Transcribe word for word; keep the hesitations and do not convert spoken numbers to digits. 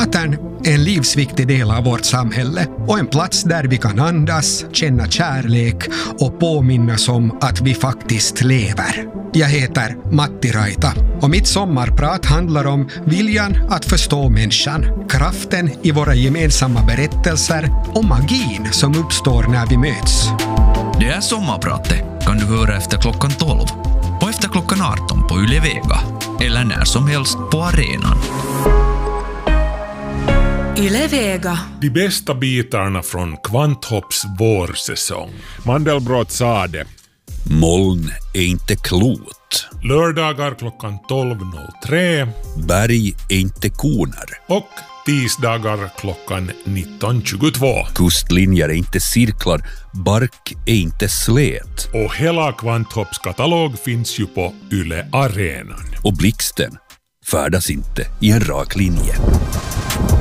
Teatern är en livsviktig del av vårt samhälle och en plats där vi kan andas, känna kärlek och påminnas om att vi faktiskt lever. Jag heter Matti Raita och mitt sommarprat handlar om viljan att förstå människan, kraften i våra gemensamma berättelser och magin som uppstår när vi möts. Det är sommarpratet kan du höra efter klockan tolv och efter klockan arton på Yle Vega eller när som helst på arenan. Yle Vega. De bästa bitarna från Kvanthopps vårsäsong. Mandelbrot sa det. Moln är inte klot. Lördagar klockan tolv noll tre. Berg är inte koner. Och tisdagar klockan nitton tjugotvå. Kustlinjer är inte cirklar. Bark är inte slät. Och hela Kvanthopps katalog finns ju på Yle Arenan. Och blixten färdas inte i en rak linje.